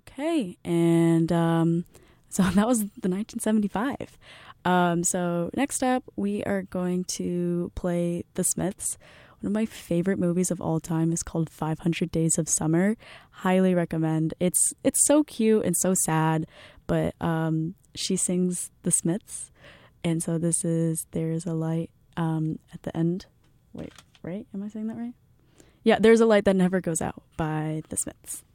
Okay, and so that was the 1975. So next up, we are going to play The Smiths. One of my favorite movies of all time is called 500 Days of Summer. Highly recommend. It's so cute and so sad, but she sings The Smiths, and so this is There's a Light at the end. Wait, right? Am I saying that right? Yeah, There's a Light That Never Goes Out by The Smiths.